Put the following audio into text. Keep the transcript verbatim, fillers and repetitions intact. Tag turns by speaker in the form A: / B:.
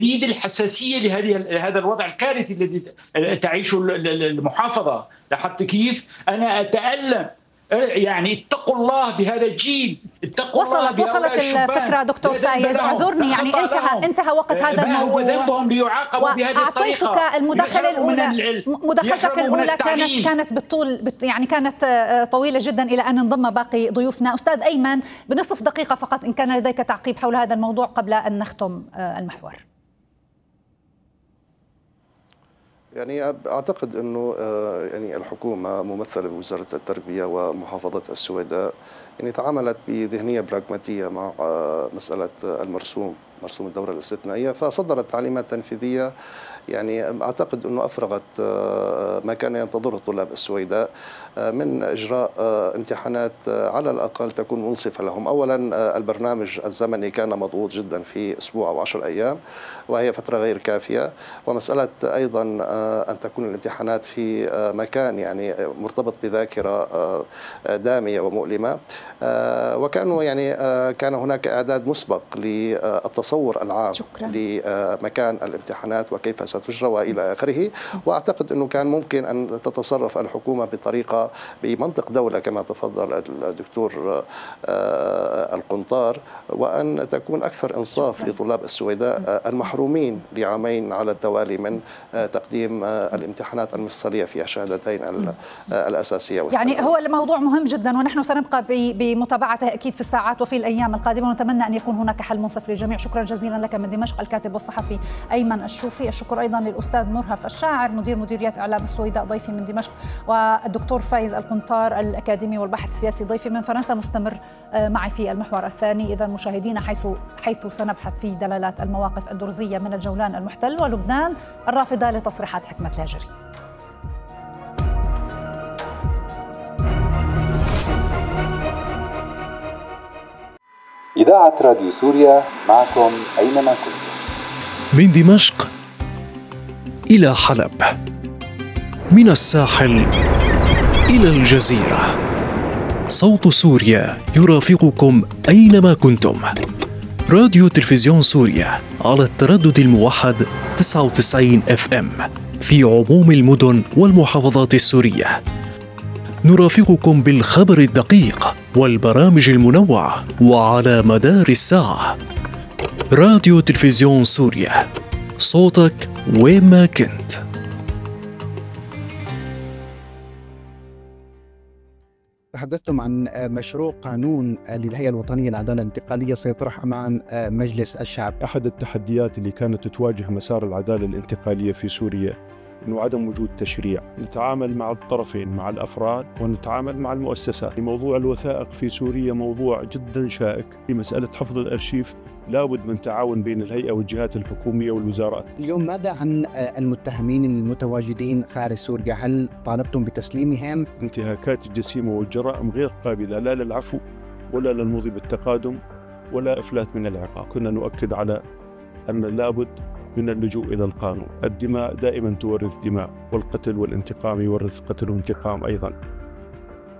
A: شديد الحساسية لهذه لهذا الوضع الكارثي الذي تعيشه المحافظة. لاحظت كيف؟ أنا أتألم. يعني اتقوا الله بهذا الجيل، اتقوا
B: وصلت
A: الله
B: وصلت الفكرة دكتور فايز، اعذرني يعني انتهى انتهى وقت هذا الموضوع.
A: ذنبهم ليعاقبوا بهذه الطريقة.
B: وأعطيتك المداخلة الأولى، مداخلتك الأولى كانت كانت بالطول، يعني كانت طويلة جدا إلى أن انضم باقي ضيوفنا. أستاذ أيمن بنصف دقيقة فقط إن كان لديك تعقيب حول هذا الموضوع قبل أن نختم المحور.
C: يعني أعتقد أنه يعني الحكومة ممثلة بوزارة التربية ومحافظة السويداء يعني تعاملت بذهنية براغماتية مع مسألة المرسوم، مرسوم الدورة الاستثنائية، فصدرت تعليمات تنفيذية يعني أعتقد أنه أفرغت ما كان ينتظره طلاب السويداء من إجراء امتحانات على الأقل تكون منصفة لهم. أولا البرنامج الزمني كان مضغوط جدا في أسبوع أو عشر أيام، وهي فترة غير كافية. ومسألة أيضا أن تكون الامتحانات في مكان يعني مرتبط بذاكرة دامية ومؤلمة، وكانوا يعني كان هناك إعداد مسبق للتصور العام شكرا. لمكان الامتحانات وكيف ستجرى وإلى آخره. وأعتقد أنه كان ممكن أن تتصرف الحكومة بطريقة بمنطق دولة كما تفضل الدكتور القنطار، وأن تكون أكثر إنصاف لطلاب السويداء المحرومين لعامين على التوالي من تقديم الامتحانات المفصلية في الشهادتين الأساسية والثانوية.
B: يعني هو الموضوع مهم جدا، ونحن سنبقى بمتابعته أكيد في الساعات وفي الأيام القادمة، ونتمنى أن يكون هناك حل منصف للجميع. شكرا جزيلا لك من دمشق الكاتب والصحفي أيمن الشوفي. الشكر أيضا للأستاذ مرهف الشاعر مدير مديرية إعلام السويداء ضيفي من دمشق، والدكتور فايز القنطار الأكاديمي والباحث السياسي ضيفي من فرنسا. مستمر معي في المحور الثاني إذا مشاهدينا، حيث حيث سنبحث في دلالات المواقف الدرزية من الجولان المحتل ولبنان الرافضة لتصريحات حكمة لاجري.
D: إذاعة راديو سوريا معكم أينما كنتم.
E: من دمشق إلى حلب، من الساحل إلى الجزيرة، صوت سوريا يرافقكم أينما كنتم. راديو تلفزيون سوريا على التردد الموحد تسعة وتسعين إف إم في عموم المدن والمحافظات السورية. نرافقكم بالخبر الدقيق والبرامج المنوعة وعلى مدار الساعة. راديو تلفزيون سوريا، صوتك وين ما كنت.
F: تحدثتم عن مشروع قانون للهيئة الوطنية للعدالة الانتقالية سيطرح أمام مجلس الشعب.
G: أحد التحديات اللي كانت تواجه مسار العدالة الانتقالية في سوريا إنه عدم وجود تشريع. نتعامل مع الطرفين، مع الأفراد ونتعامل مع المؤسسات. موضوع الوثائق في سوريا موضوع جدا شائك. في مسألة حفظ الأرشيف لابد من تعاون بين الهيئة والجهات الحكومية والوزارات.
F: اليوم ماذا عن المتهمين المتواجدين خارج سوريا؟ هل طالبتم بتسليمهم؟
G: انتهاكات الجسيمة والجرائم غير قابلة لا للعفو ولا للمضي بالتقادم ولا إفلات من العقاب. كنا نؤكد على أن لابد من اللجوء إلى القانون. الدماء دائما تورث دماء، والقتل والانتقام يورث قتل وانتقام أيضا.